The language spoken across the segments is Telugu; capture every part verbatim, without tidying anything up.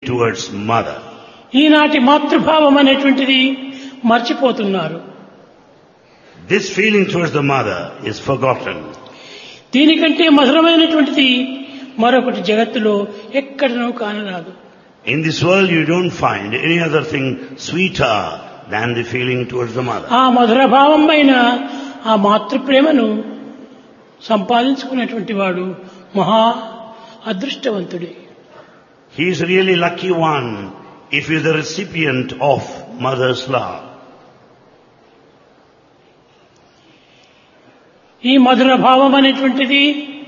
towards mother. ఈనాటి మాతృభావం అనేటువంటిది మర్చిపోతున్నారు. This feeling towards the mother is forgotten. దీనికంటే మధురమైనటువంటిది మరొకటి జగత్తులో ఎక్కడనూ కానరాదు. In this world you don't find any other thing sweeter than the feeling towards the mother. ఆ మధుర భావమైన ఆ మాతృప్రేమను సంపాదించుకున్నటువంటి వాడు మహా అదృష్టవంతుడే. He is really lucky one if he is the recipient of mother's love. ఈ మధుర భావం అనేటువంటిది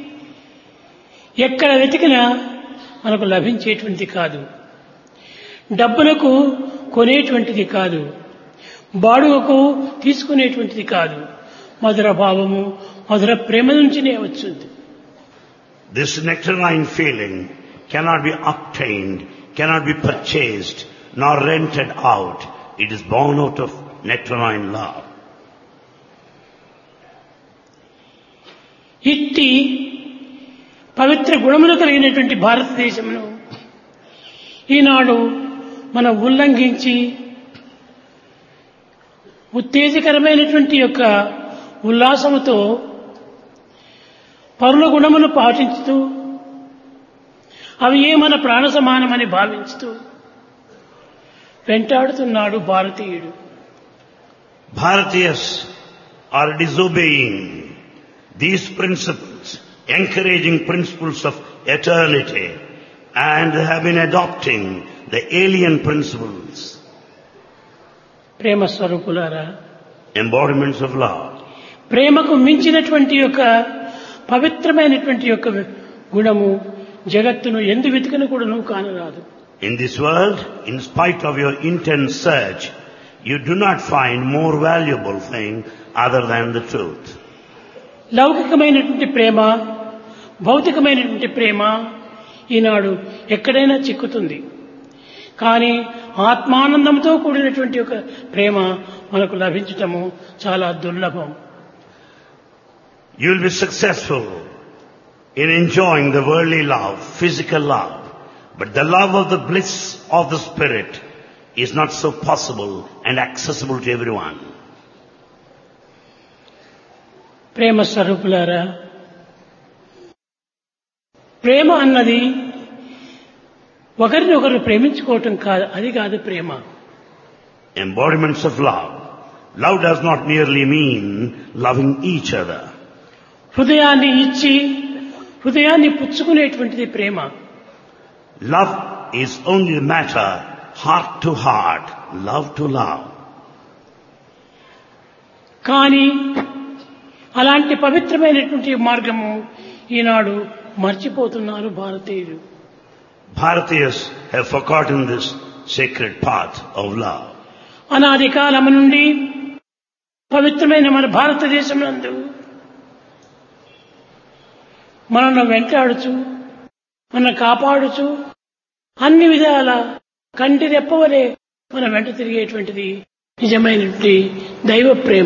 ఎక్కడ వెతికినా మనకు లభించేటువంటిది కాదు, డబ్బులకు కొనేటువంటిది కాదు, బాడుగకు తీసుకునేటువంటిది కాదు. మధుర భావము మధుర ప్రేమ నుంచినే వచ్చింది. This nectarine feeling cannot be obtained, cannot be purchased, nor rented out. It is born out of nectarine love. ఇట్టి పవిత్ర గుణములు కలిగినటువంటి భారతదేశమును ఈనాడు మనం ఉల్లంఘించి ఉత్తేజకరమైనటువంటి యొక్క ఉల్లాసముతో పరుల గుణములు పాటించుతూ అవి ఏ మన ప్రాణ సమానమని భావించుతూ వెంటాడుతున్నాడు భారతీయుడు. Bharatiyas are disobeying these principles, encouraging principles of eternity, and have been adopting the alien principles, ప్రేమ స్వరూపులారా, embodiments of love. ప్రేమకు మించినటువంటి యొక్క పవిత్రమైనటువంటి యొక్క గుణము జగత్తును ఎందు వెతికిన కూడాను కానరాదు. In this world, in spite of your intense search, you do not find more valuable thing other than the truth. లౌకికమైనటువంటి ప్రేమ, భౌతికమైనటువంటి ప్రేమ ఈనాడు ఎక్కడైనా చిక్కుతుంది. కానీ ఆత్మానందంతో కూడినటువంటి ఒక ప్రేమ మనకు లభించటము చాలా దుర్లభం. You will be successful in enjoying the worldly love, physical love, but the love of the bliss of the spirit is not so possible and accessible to everyone. ప్రేమ స్వరూపులారా, ప్రేమ అన్నది ఒకరిని ఒకరు ప్రేమించుకోవటం కాదు, అది కాదు ప్రేమ. Embodiments of love. Love does not merely mean loving each other. హృదయాన్ని ఇచ్చి హృదయాన్ని పుచ్చుకునేటువంటిది ప్రేమ. Love is only the matter, heart to heart, love to love. కానీ అలాంటి పవిత్రమైనటువంటి మార్గము ఈనాడు మర్చిపోతున్నారు భారతీయులు. Bharatiyas have forgotten this sacred path of love. అనాది కాలము నుండి పవిత్రమైన మన భారతదేశం నందు మనల్ని వెంటాడుచు మన కాపాడుచు అన్ని విధాల కంటి రెప్పవలే మన వెంట తిరిగేటువంటిది నిజమైనటువంటి దైవ ప్రేమ.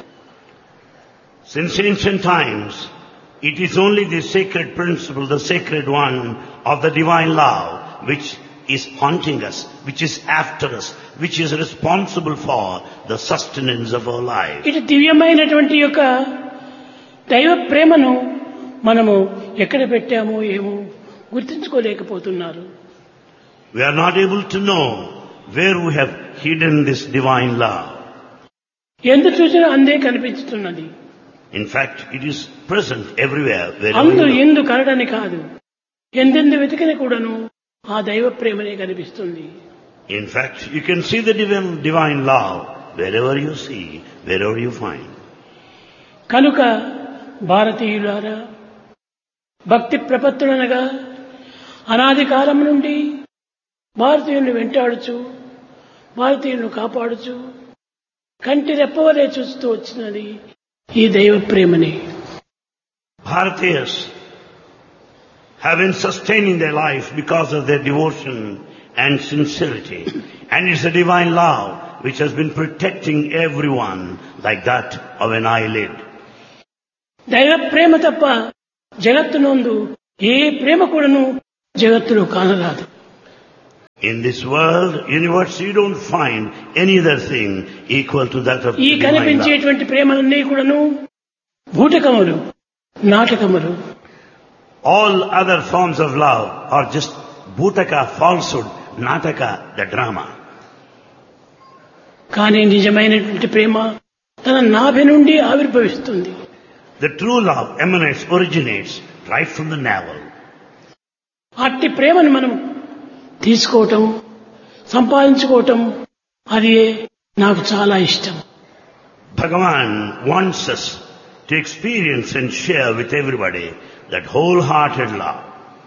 Since ancient times, it is only the sacred principle, the sacred one of the divine love, which is haunting us, which is after us, which is responsible for the sustenance of our life. ఇటు దివ్యమైనటువంటి యొక్క దైవ ప్రేమను మనము ఎక్కడ పెట్టామో ఏమో గుర్తించుకోలేకపోతున్నారు. We are not able to know where we have hidden this divine love. ఎందు చూసినా అందే కనిపించుతున్నది. In fact, it is present everywhere. అందు ఎందు కరడని కాదు, ఎందెందు వెతికిన కూడాను ఆ దైవ ప్రేమనే కనిపిస్తుంది. In fact, you can see the divine, divine love wherever you see, wherever you find. కనుక భారతీయులారా, భక్తి ప్రపత్తులనగా అనాది కాలం నుండి భారతీయులను వెంటాడుచు భారతీయులను కాపాడుచు కంటి రెప్పవలే చూస్తూ వచ్చినది ఈ దైవ ప్రేమని. Bharatiyas have been sustaining their life because of their devotion and sincerity. And it's the divine love which has been protecting everyone like that of an eyelid. దైవ ప్రేమ తప్ప జగత్తునందు ఏ ప్రేమ కూడాను జగత్తులో కానరాదు. In this world, universe, you don't find any other thing equal to that of ఈ divine love. కనిపించేటువంటి ప్రేమలన్నీ కూడాను భూటకములు, నాటకములు. All other forms of love are just bhutaka, falsehood, nataka, the drama. కానీ నిజమైనటువంటి ప్రేమ తన నాభి నుండి ఆవిర్భవిస్తుంది. The true love emanates, originates right from the navel. అట్టి ప్రేమను మనం తీసుకోవటం, సంపాదించుకోవటం, అది నాకు చాలా ఇష్టం. Bhagavan wants us to experience and share with everybody that wholehearted love.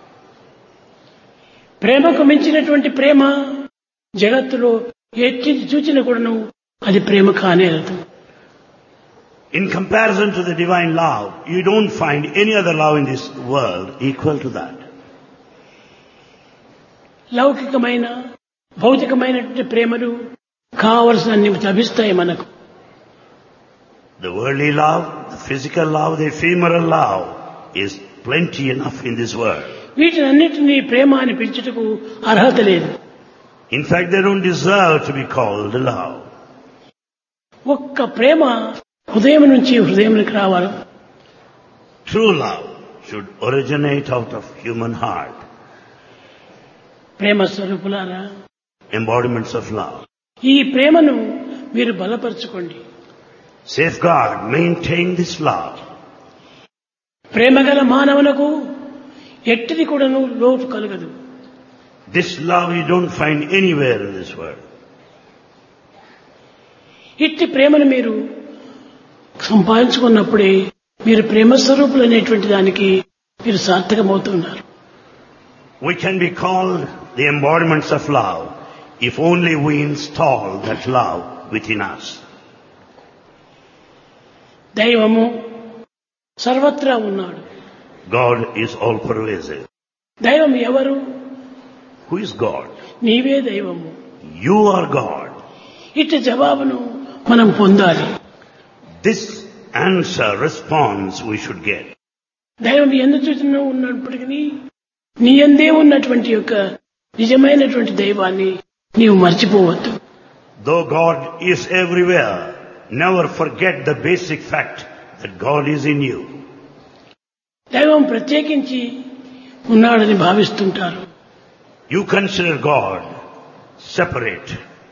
ప్రేమకు మించినటువంటి ప్రేమ జగత్తులో ఎట్టి చూచిన కూడాను అది ప్రేమ కానేరదు. In comparison to the divine love, you don't find any other love in this world equal to that. లౌకికమైన భౌతికమైనటువంటి ప్రేమలు కావలసినన్ని లభిస్తాయి మనకు. The worldly love, the physical love, the ephemeral love is plenty enough in this world. వీటినన్నిటినీ ప్రేమ అని పిలుచుటకు అర్హత లేదు. In fact, they don't deserve to be called love. ఒక్క ప్రేమ హృదయం నుంచి హృదయంలోకి రావాలి. True love should originate out of human heart. ప్రేమ స్వరూపులారా, Embodiments of love. ఈ ప్రేమను మీరు బలపరచుకోండి. Safeguard, maintain this love. ప్రేమ గల మానవులకు ఎట్టిది కూడాను లోటు కలగదు. This love you don't find anywhere in this world. ఇట్టి ప్రేమను మీరు సంపాదించుకున్నప్పుడే మీరు ప్రేమ స్వరూపులు అనేటువంటి దానికి మీరు సార్థకమవుతున్నారు. We can be called the embodiments of love if only we install that love within us. దైవము సర్వత్రా ఉన్నాడు. God is all pervasive. దైవం ఎవరు? Who is God? నీవే దైవము. You are God. ఇట్టి జవాబును మనం పొందాలి. This answer, response we should get. దైవం ఎందుకు చూసినా ఉన్నప్పటికీ నీ యందే ఉన్నటువంటి యొక్క నిజమైనటువంటి దైవాన్ని నీవు మర్చిపోవద్దు. Though God is everywhere, never forget the basic fact that God is in you. దైవం ప్రత్యేకించి ఉన్నాడని భావిస్తుంటారు. You consider God separate.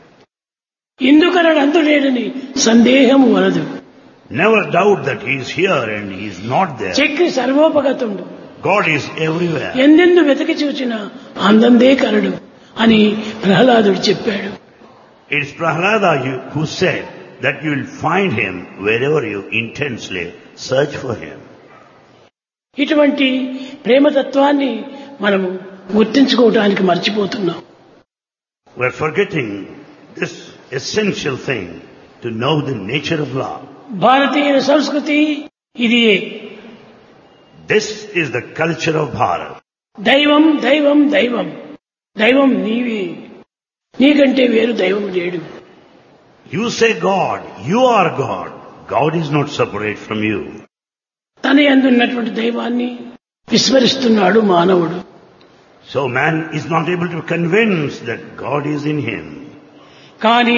ఎందుకనడు అందులేడని సందేహం వలదు. Never doubt that He is here and He is not there. Chakri సర్వోపగతుండు. God is everywhere. ఎందెందు వెతకి చూచినా అందందే కలడు అని ప్రహ్లాదుడు చెప్పాడు. It is Prahlada who said that you will find Him wherever you intensely search for Him. ఇటువంటి ప్రేమతత్వాన్ని మనము గుర్తించుకోవడానికి మర్చిపోతున్నాం. We are forgetting this essential thing to know the nature of love. భారతీయ సంస్కృతి ఇదియే. This is the culture of Bharat. దైవం దైవం దైవం దైవం నీవే, నీకంటే వేరు దైవం లేడు. You say God, you are God. God is not separate from you. తన యందు ఉన్నటువంటి దైవాన్ని విస్మరిస్తున్నాడు మానవుడు. So man is not able to convince that God is in him. కానీ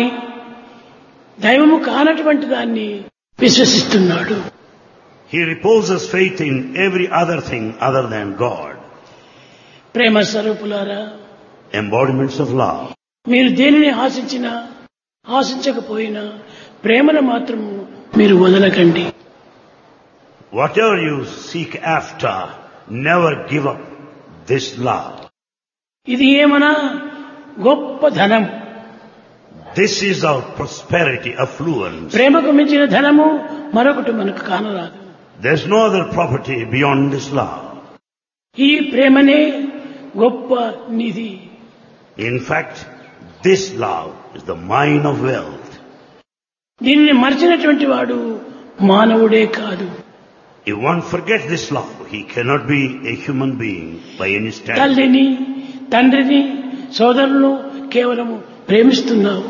దైవము కానటువంటి దాన్ని విశ్వసిస్తున్నాడు. He reposes faith in every other thing other than God. ప్రేమ స్వరూపులారా, Embodiments of love. మీరు దేనిని ఆశించినా ఆశించకపోయినా ప్రేమను మాత్రము మీరు వదలకండి. Whatever you seek after, never give up this love. ఇది ఏమన్నా గొప్ప ధనం. This is our prosperity, affluence. ప్రేమకు మించిన ధనము మరొకటి మనకు కానరాదు. There's no other property beyond this love. ఈ ప్రేమనే గొప్ప నిధి. In fact, this love is the mine of wealth. దీనిని మరిచినటువంటి వాడు మానవుడే కాదు. If one forgets this love, he cannot be a human being by any standard. తల్లిని, తండ్రిని, సోదరులను కేవలము ప్రేమిస్తున్నావు.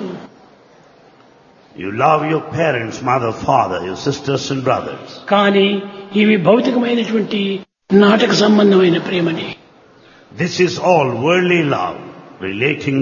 You love your parents, mother, father, your sisters and brothers. కానీ ఇవి భౌతికమైనటువంటి నాటక సంబంధమైన ప్రేమని. This is all worldly love relating